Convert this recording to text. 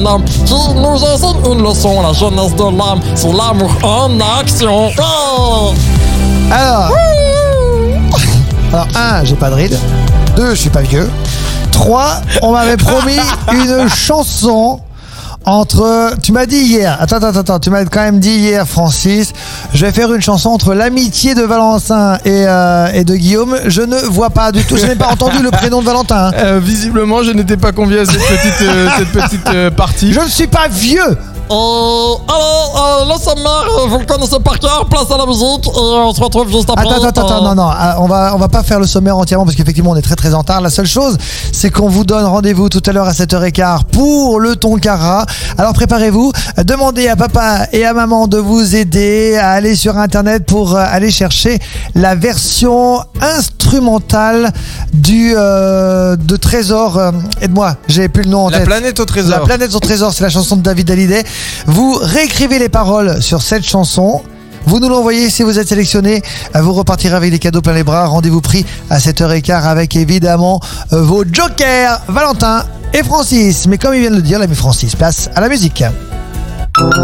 un homme qui nous enseigne une leçon, la jeunesse de l'âme, c'est l'amour en action. Oh. Alors, 1, j'ai pas de ride. 2, je suis pas vieux. 3, on m'avait promis une chanson entre... Tu m'as dit hier... Attends. Tu m'as quand même dit hier, Francis, je vais faire une chanson entre l'amitié de Valentin et de Guillaume. Je ne vois pas du tout. Je n'ai pas entendu le prénom de Valentin. Visiblement, je n'étais pas convié à cette petite partie. Je ne suis pas vieux. Alors, le sommaire, vous le connaissez par cœur, place à la musique, et on se retrouve juste après. Attends, non, on va pas faire le sommaire entièrement parce qu'effectivement on est très en retard. La seule chose, c'est qu'on vous donne rendez-vous tout à l'heure à 7h15 pour le Tonkara. Alors préparez-vous, demandez à papa et à maman de vous aider à aller sur internet pour aller chercher la version instrumentale de Trésor. Aide-moi, j'ai plus le nom en tête. La planète au trésor. La planète au trésor, c'est la chanson de David Hallyday. Vous réécrivez les paroles sur cette chanson. Vous nous l'envoyez si vous êtes sélectionné. Vous repartirez avec des cadeaux plein les bras. Rendez-vous pris à 7h15 avec évidemment vos jokers, Valentin et Francis. Mais comme il vient de le dire, l'ami Francis, place à la musique.